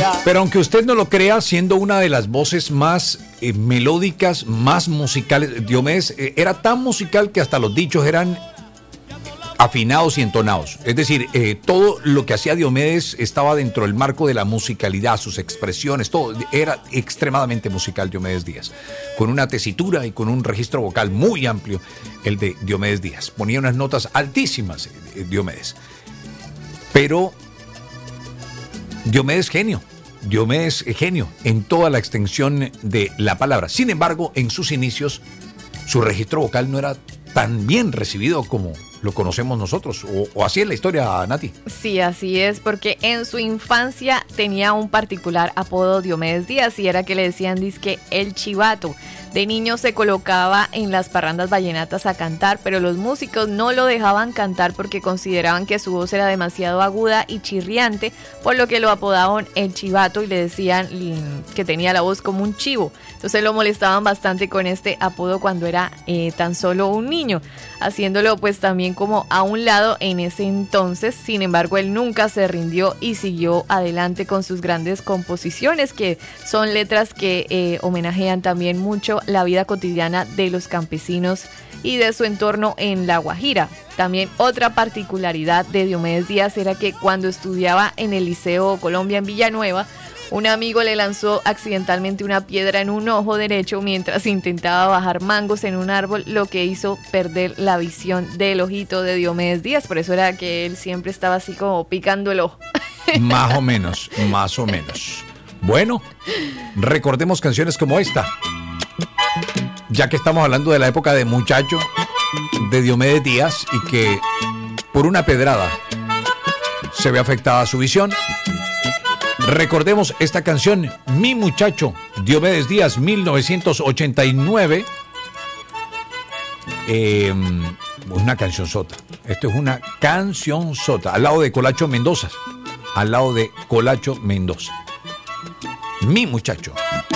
Pero aunque usted no lo crea, siendo una de las voces más melódicas, más musicales, Diomedes era tan musical que hasta los dichos eran afinados y entonados. Es decir, todo lo que hacía Diomedes estaba dentro del marco de la musicalidad, sus expresiones, todo. Era extremadamente musical Diomedes Díaz, con una tesitura y con un registro vocal muy amplio, el de Diomedes Díaz. Ponía unas notas altísimas, Diomedes. Pero Diomedes genio en toda la extensión de la palabra. Sin embargo, en sus inicios, su registro vocal no era tan bien recibido como lo conocemos nosotros, o así es la historia, Nati. Sí, así es, porque en su infancia tenía un particular apodo Diomedes Díaz, y era que le decían dizque el chivato. De niño se colocaba en las parrandas vallenatas a cantar, pero los músicos no lo dejaban cantar porque consideraban que su voz era demasiado aguda y chirriante, por lo que lo apodaban el chivato y le decían que tenía la voz como un chivo. Entonces lo molestaban bastante con este apodo cuando era tan solo un niño, haciéndolo pues también como a un lado en ese entonces. Sin embargo, él nunca se rindió y siguió adelante con sus grandes composiciones, que son letras que homenajean también mucho la vida cotidiana de los campesinos y de su entorno en La Guajira. También otra particularidad de Diomedes Díaz era que cuando estudiaba en el Liceo Colombia en Villanueva, un amigo le lanzó accidentalmente una piedra en un ojo derecho mientras intentaba bajar mangos en un árbol, lo que hizo perder la visión del ojito de Diomedes Díaz. Por eso era que él siempre estaba así como picando el ojo. Más o menos. Bueno, recordemos canciones como esta, ya que estamos hablando de la época de muchacho de Diomedes Díaz y que por una pedrada se ve afectada su visión. Recordemos esta canción, Mi Muchacho, Diomedes Díaz, 1989. Una canción sota. Esto es una canción sota, al lado de Colacho Mendoza. Mi Muchacho.